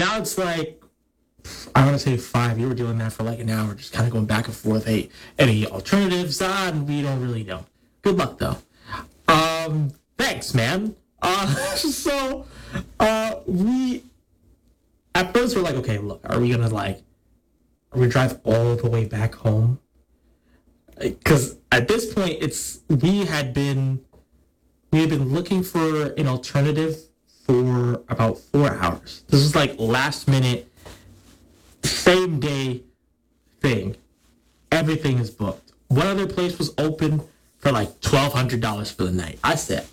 now it's like, I want to say 5. You were doing that for like an hour, just kind of going back and forth. Hey, any alternatives? We don't really know. Good luck, though. Thanks, man. We at first were like, okay, look, are we drive all the way back home? Because at this point, we had been looking for an alternative for about 4 hours. This was like last minute, same day thing. Everything is booked. One other place was open for like $1,200 for the night. I said,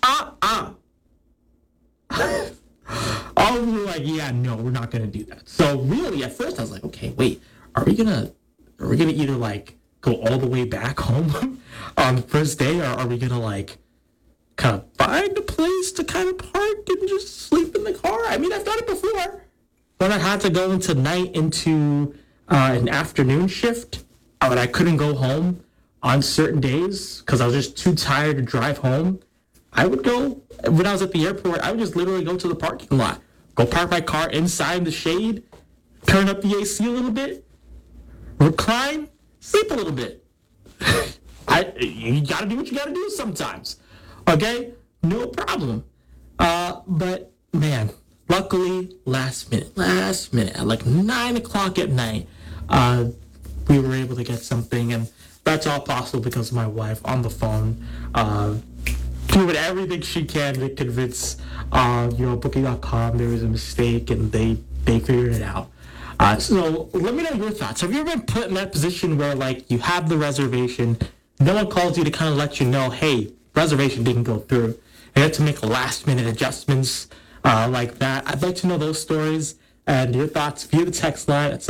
all of them were like, yeah, no, we're not gonna do that. So really, at first, I was like, okay, wait, are we gonna either like go all the way back home on the first day, or are we gonna like kind of find a place to kind of park and just sleep in the car? I mean, I've done it before. When I had to go into an afternoon shift, and I couldn't go home on certain days because I was just too tired to drive home, I would go, when I was at the airport, I would just literally go to the parking lot, go park my car inside the shade, turn up the AC a little bit, recline, sleep a little bit. You gotta do what you gotta do sometimes. Okay? No problem. But man, luckily, last minute, at like 9 o'clock at night, we were able to get something, and that's all possible because of my wife on the phone, doing everything she can to convince, Booking.com there was a mistake, and they figured it out. So let me know your thoughts. Have you ever been put in that position where, like, you have the reservation, no one calls you to kind of let you know, hey, reservation didn't go through, and you had to make last-minute adjustments like that? I'd like to know those stories and your thoughts via the text line at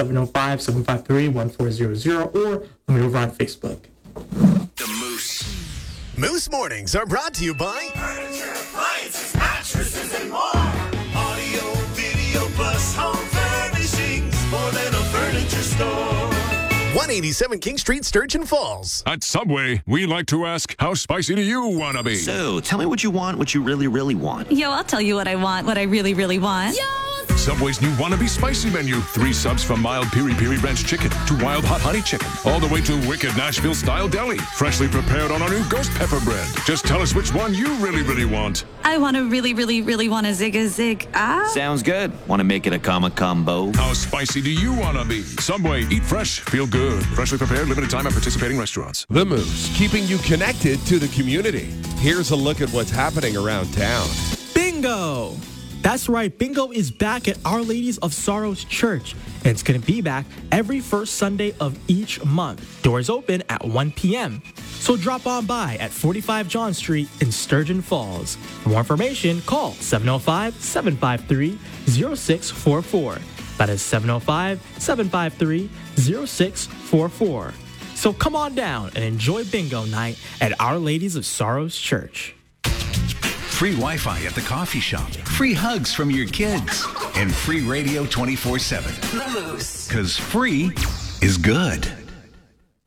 705-753-1400, or let me over on Facebook. The Moose. Moose Mornings are brought to you by Furniture, appliances, mattresses, and more. Audio, video, plus home furnishings. More than a furniture store. 187 King Street, Sturgeon Falls. At Subway, we like to ask, how spicy do you want to be? So, tell me what you want, what you really, really want. Yo, I'll tell you what I want, what I really, really want. Yo! Subway's new Wannabe Spicy menu. 3 subs from mild piri-piri ranch chicken to wild hot honey chicken, all the way to wicked Nashville-style deli. Freshly prepared on our new ghost pepper bread. Just tell us which one you really, really want. I want to really, really, really want a zig. Sounds good. Want to make it a combo? How spicy do you want to be? Subway, eat fresh, feel good. Freshly prepared, limited time at participating restaurants. The Moose, keeping you connected to the community. Here's a look at what's happening around town. Bingo! That's right, Bingo is back at Our Ladies of Sorrows Church, and it's going to be back every first Sunday of each month. Doors open at 1 p.m. So drop on by at 45 John Street in Sturgeon Falls. For more information, call 705-753-0644. That is 705-753-0644. So come on down and enjoy Bingo night at Our Ladies of Sorrows Church. Free Wi-Fi at the coffee shop, free hugs from your kids, and free radio 24/7. The Moose. Because free is good.